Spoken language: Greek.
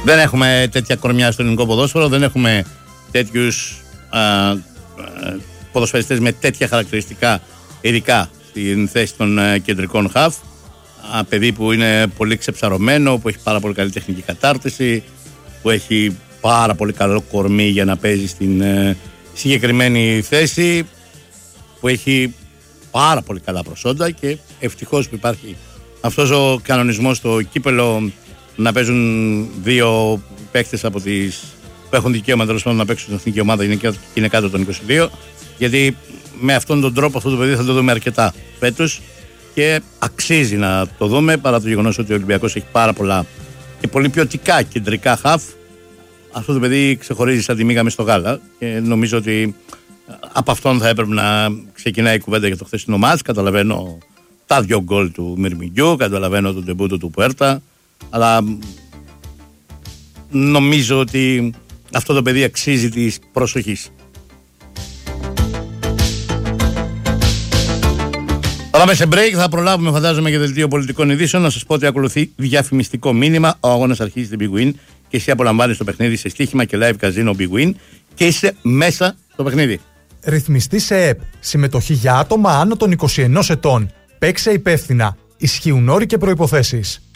Δεν έχουμε τέτοια κορμιά στο ελληνικό ποδόσφαιρο, δεν έχουμε τέτοιους ποδοσφαιριστές με τέτοια χαρακτηριστικά, ειδικά στην θέση των κεντρικών χαφ. Παιδί που είναι πολύ ξεψαρωμένο, που έχει πάρα πολύ καλή τεχνική κατάρτιση, που έχει πάρα πολύ καλό κορμί για να παίζει στην συγκεκριμένη θέση, που έχει πάρα πολύ καλά προσόντα και ευτυχώς που υπάρχει αυτός ο κανονισμός στο κύπελο να παίζουν δύο παίκτες από τις που έχουν δικαίωμα τέλος πάντων να παίξουν στην εθνική ομάδα είναι κάτω των 22, γιατί με αυτόν τον τρόπο αυτό το παιδί θα το δούμε αρκετά φέτος και αξίζει να το δούμε, παρά το γεγονός ότι ο Ολυμπιακός έχει πάρα πολλά και πολύ ποιοτικά κεντρικά χαφ. Αυτό το παιδί ξεχωρίζει σαν τη μύγα μες στο γάλα και νομίζω ότι από αυτόν θα έπρεπε να ξεκινάει η κουβέντα για το χθεσινό μάτς. Καταλαβαίνω τα 2 γκολ του Μυρμηγκιού, καταλαβαίνω τον τεμπούτο του Πουέρτα, αλλά νομίζω ότι αυτό το παιδί αξίζει της προσοχής. Θα πάμε σε break, θα προλάβουμε φαντάζομαι για δελτίο πολιτικών ειδήσεων. Να σας πω ότι ακολουθεί διαφημιστικό μήνυμα. Ο αγώνας αρχίζει στην Big Win και εσύ απολαμβάνεις το παιχνίδι σε στοίχημα και live καζίνο Big Win και είσαι μέσα στο παιχνίδι. Ρυθμιστή σε ΕΠ. Συμμετοχή για άτομα άνω των 21 ετών. Παίξε υπεύθυνα. Ισχύουν όροι και προϋποθέσεις.